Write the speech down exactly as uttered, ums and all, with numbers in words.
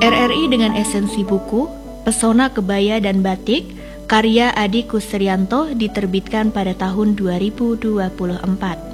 R R I dengan esensi buku, Pesona Kebaya dan Batik, karya Adi Kusrianto diterbitkan pada tahun dua ribu dua puluh empat.